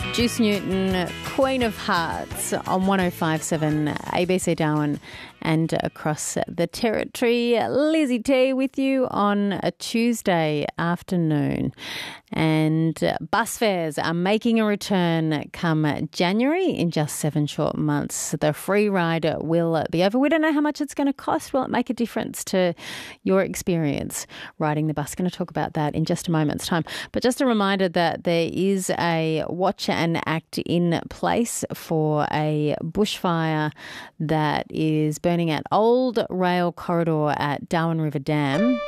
Juice Newton, Queen of Hearts on 105.7 ABC Darwin and across the territory. Lizzie T with you on a Tuesday afternoon. And bus fares are making a return come January in just 7 short months. The free ride will be over. We don't know how much it's going to cost. Will it make a difference to your experience riding the bus? Going to talk about that in just a moment's time. But just a reminder that there is a watch and act in place for a bushfire that is burning at Old Rail Corridor at Darwin River Dam.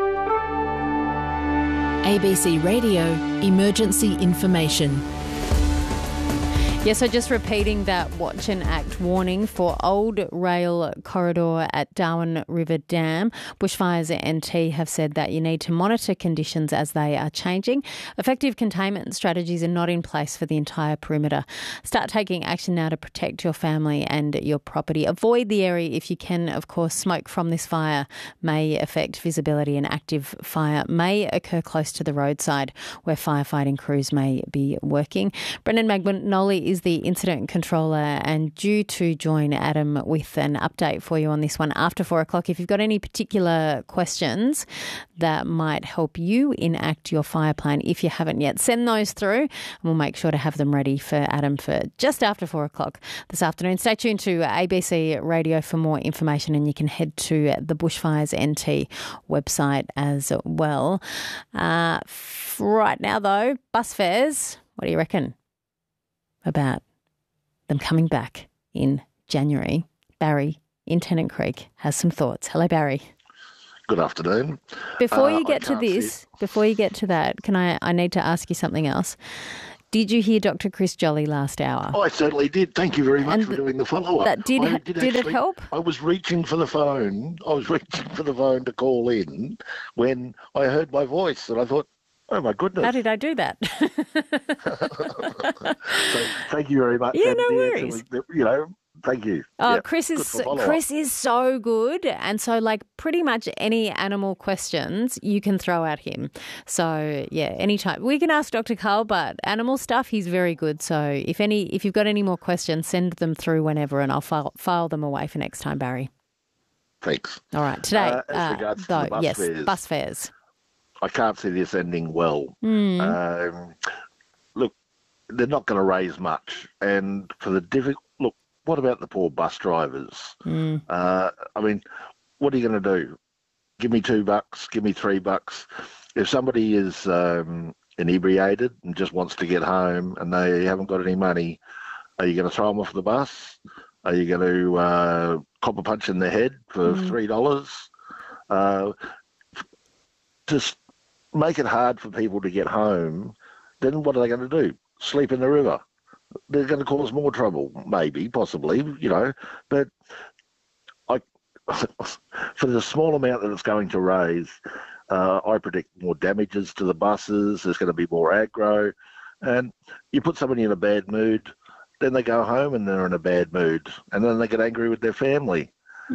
ABC Radio Emergency Information. Yeah, so just repeating that watch and act warning for Old Rail Corridor at Darwin River Dam. Bushfires NT have said that you need to monitor conditions as they are changing. Effective containment strategies are not in place for the entire perimeter. Start taking action now to protect your family and your property. Avoid the area if you can. Of course, smoke from this fire may affect visibility and active fire may occur close to the roadside where firefighting crews may be working. Brendan Magnoli is the incident controller and due to join Adam with an update for you on this one after 4 o'clock. If you've got any particular questions that might help you enact your fire plan, if you haven't yet, send those through and we'll make sure to have them ready for Adam for just after 4 o'clock this afternoon. Stay tuned to ABC Radio for more information and you can head to the Bushfires NT website as well. Right now though, bus fares, what do you reckon about them coming back in January? Barry in Tennant Creek has some thoughts. Hello, Barry. Good afternoon. Before you get to that, I need to ask you something else. Did you hear Dr. Chris Jolly last hour? I certainly did. Thank you very much for doing the follow-up. Did it help? I was reaching for the phone. To call in when I heard my voice and I thought, oh, my goodness. How did I do that? So, thank you very much. Yeah, no worries. Thank you. Oh, yeah, Chris is so good. And so, like, pretty much any animal questions you can throw at him. So, yeah, anytime. We can ask Dr. Carl, but animal stuff, he's very good. So if you've got any more questions, send them through whenever and I'll file them away for next time, Barry. Thanks. All right. Today, as regards to the bus fares, bus fares. I can't see this ending well. Look, they're not going to raise much. And for the look, what about the poor bus drivers? I mean, what are you going to do? Give me $2, give me $3. If somebody is inebriated and just wants to get home and they haven't got any money, are you going to throw them off the bus? Are you going to cop a punch in the head for $3? Just make it hard for people to get home, then what are they going to do? Sleep in the river? They're going to cause more trouble, maybe, possibly, but for the small amount that it's going to raise, I predict more damages to the buses, there's going to be more aggro, and you put somebody in a bad mood, then they go home and they're in a bad mood, and then they get angry with their family.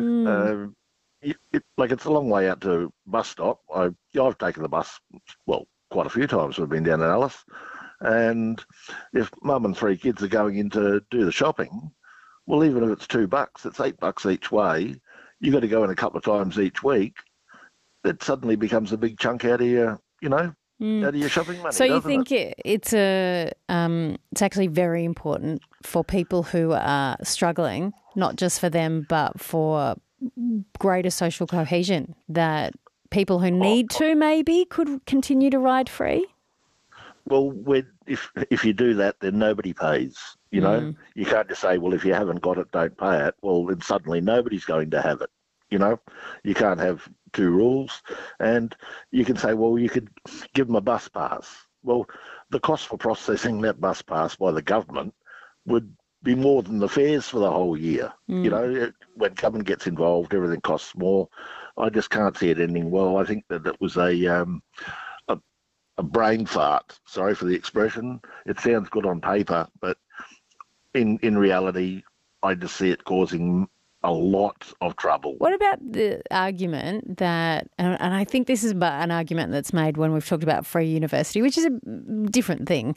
It's a long way out to bus stop. I've taken the bus, quite a few times. We've been down in Alice. And if mum and 3 kids are going in to do the shopping, well, even if it's $2, it's $8 each way. You've got to go in a couple of times each week. It suddenly becomes a big chunk out of your, out of your shopping money. So you think it's actually very important for people who are struggling, not just for them, but for greater social cohesion, that people who need to maybe could continue to ride free? Well, if you do that, then nobody pays. You can't just say, well, if you haven't got it, don't pay it. Well, then suddenly nobody's going to have it. You can't have 2 rules. And you can say, well, you could give them a bus pass. Well, the cost for processing that bus pass by the government would be more than the fares for the whole year. When government gets involved, everything costs more. I just can't see it ending well. I think that it was a brain fart. Sorry for the expression. It sounds good on paper, but in reality, I just see it causing a lot of trouble. What about the argument that, and I think this is an argument that's made when we've talked about free university, which is a different thing,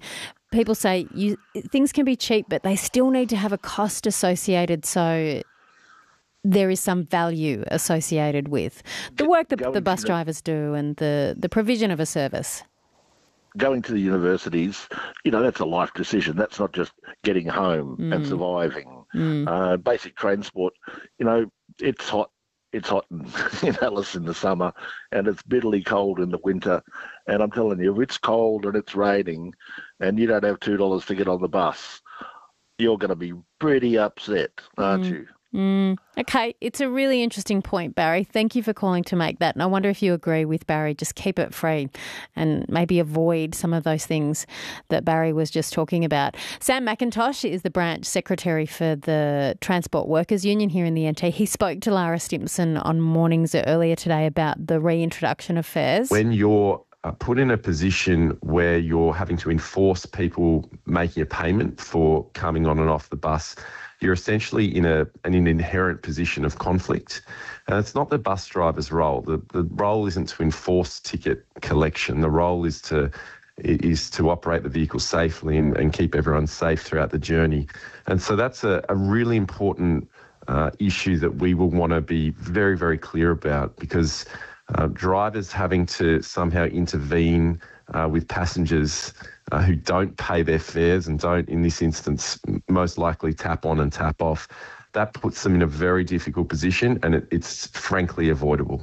people say things can be cheap, but they still need to have a cost associated, so there is some value associated with the work that the bus drivers do and the provision of a service. Going to the universities, that's a life decision. That's not just getting home and surviving. Basic transport, it's hot. It's hot in Alice in the summer, and it's bitterly cold in the winter. And I'm telling you, if it's cold and it's raining and you don't have $2 to get on the bus, you're going to be pretty upset, aren't you? Okay, it's a really interesting point, Barry. Thank you for calling to make that. And I wonder if you agree with Barry, just keep it free and maybe avoid some of those things that Barry was just talking about. Sam McIntosh is the branch secretary for the Transport Workers Union here in the NT. He spoke to Lara Stimpson on Mornings earlier today about the reintroduction of fares. When you're put in a position where you're having to enforce people making a payment for coming on and off the bus, you're essentially in an inherent position of conflict. And it's not the bus driver's role. The role isn't to enforce ticket collection. The role is to operate the vehicle safely and keep everyone safe throughout the journey. And so that's a really important issue that we will want to be very, very clear about, because drivers having to somehow intervene with passengers who don't pay their fares and don't, in this instance, most likely tap on and tap off, that puts them in a very difficult position, and it's frankly avoidable.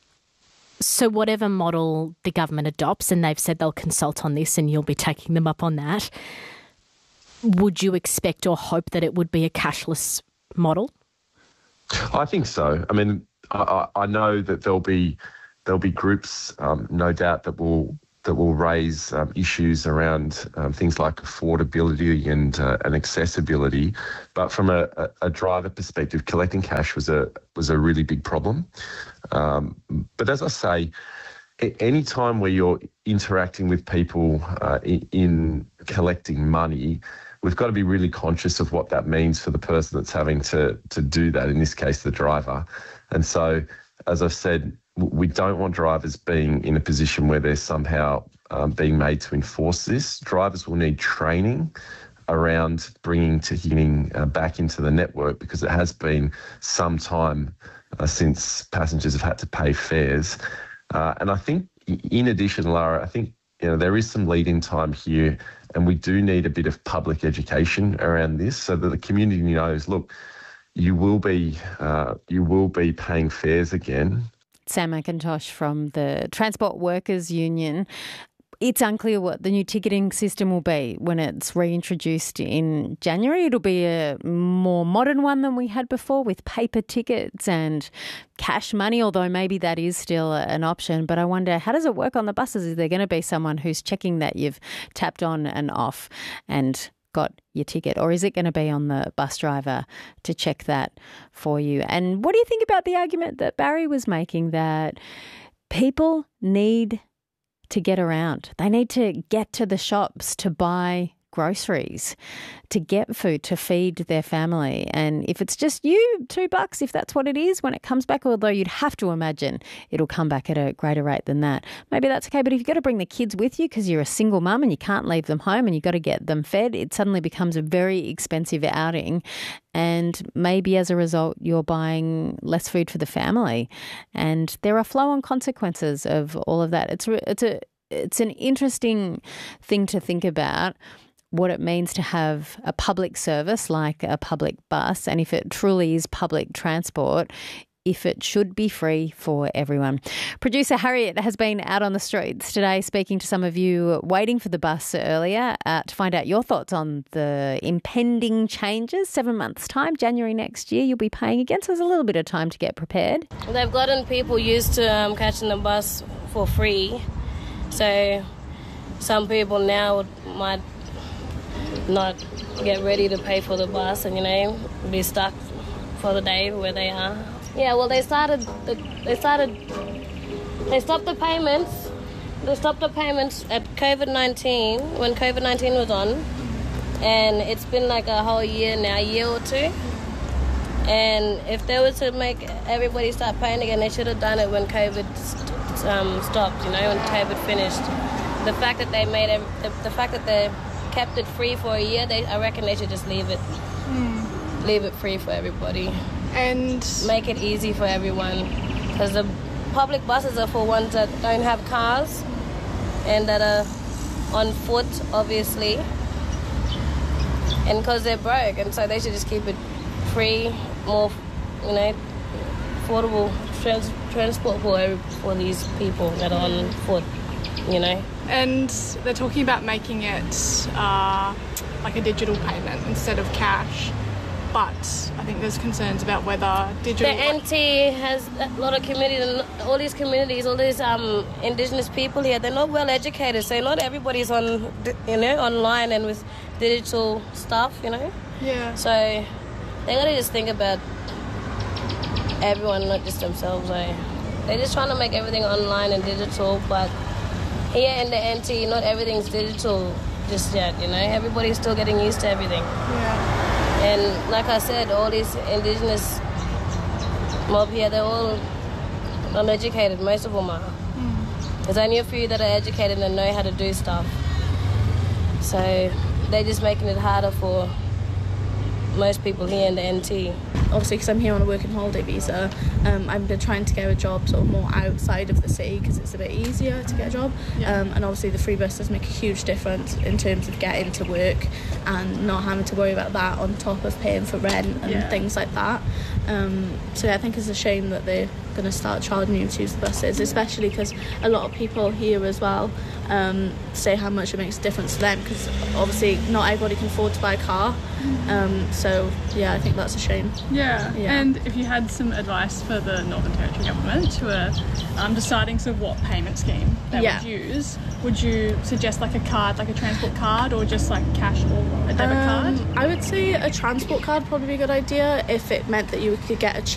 So whatever model the government adopts, and they've said they'll consult on this and you'll be taking them up on that, would you expect or hope that it would be a cashless model? I think so. I mean, I know that there'll be groups, no doubt, that will raise issues around things like affordability and accessibility. But from a driver perspective, collecting cash was a really big problem. But as I say, any time where you're interacting with people in collecting money, we've got to be really conscious of what that means for the person that's having to do that, in this case, the driver. And so, as I've said, we don't want drivers being in a position where they're somehow being made to enforce this. Drivers will need training around bringing ticketing back into the network, because it has been some time since passengers have had to pay fares. And I think, in addition, Lara, I think there is some lead-in time here, and we do need a bit of public education around this so that the community knows, look, you will be paying fares again. Sam McIntosh from the Transport Workers Union. It's unclear what the new ticketing system will be when it's reintroduced in January. It'll be a more modern one than we had before, with paper tickets and cash money, although maybe that is still an option. But I wonder, how does it work on the buses? Is there going to be someone who's checking that you've tapped on and off and got your ticket, or is it going to be on the bus driver to check that for you? And what do you think about the argument that Barry was making, that people need to get around? They need to get to the shops to buy groceries, to get food, to feed their family. And if it's just you, $2, if that's what it is, when it comes back, although you'd have to imagine it'll come back at a greater rate than that, maybe that's okay. But if you've got to bring the kids with you because you're a single mum and you can't leave them home and you've got to get them fed, it suddenly becomes a very expensive outing. And maybe as a result, you're buying less food for the family. And there are flow-on consequences of all of that. It's an interesting thing to think about, what it means to have a public service like a public bus, and if it truly is public transport, if it should be free for everyone. Producer Harriet has been out on the streets today speaking to some of you waiting for the bus earlier to find out your thoughts on the impending changes. 7 months' time, January next year, you'll be paying again, so there's a little bit of time to get prepared. They've gotten people used to catching the bus for free, so some people now might not get ready to pay for the bus and, be stuck for the day where they are. Yeah, well, they stopped the payments. They stopped the payments at COVID-19, when COVID-19 was on. And it's been like a whole year now, a year or two. And if they were to make everybody start paying again, they should have done it when COVID stopped, when COVID finished. The fact that they kept it free for a year, I reckon they should just leave it free for everybody and make it easy for everyone, because the public buses are for ones that don't have cars and that are on foot, obviously, and because they're broke, and so they should just keep it free, more, affordable transport for these people that are on foot, And they're talking about making it like a digital payment instead of cash. But I think there's concerns about whether digital... The NT has a lot of communities, all these Indigenous people here, they're not well educated, so not everybody's on, online and with digital stuff, Yeah. So they gotta just think about everyone, not just themselves. They're just trying to make everything online and digital, but here in the NT, not everything's digital just yet, Everybody's still getting used to everything. Yeah. And like I said, all these Indigenous mob here, they're all uneducated, most of them are. There's only a few that are educated and know how to do stuff. So they're just making it harder for most people here in the NT. Obviously, because I'm here on a working holiday visa, I've been trying to get a job sort of more outside of the city because it's a bit easier to get a job. And obviously the free buses make a huge difference in terms of getting to work and not having to worry about that on top of paying for rent and things like that. So I think it's a shame that they're going to start charging you to use the buses, especially because a lot of people here as well say how much it makes a difference to them, because obviously not everybody can afford to buy a car. So I think that's a shame. Yeah. And if you had some advice for the Northern Territory government who are deciding sort of what payment scheme they would use, would you suggest like a card, like a transport card, or just like cash or a debit card? I would say a transport card would probably be a good idea if it meant that you could get a cheap